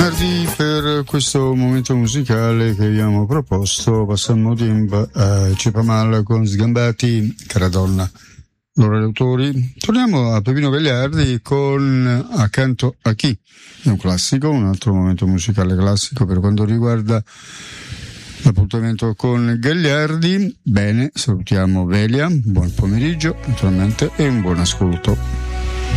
venerdì per questo momento musicale che abbiamo proposto passiamo tempo a Cepamal con Sgambati, Cara donna, loro gli autori. Torniamo a Peppino Gagliardi con Accanto a chi, è un classico, un altro momento musicale classico per quanto riguarda l'appuntamento con Gagliardi. Bene, salutiamo Velia, buon pomeriggio naturalmente e un buon ascolto.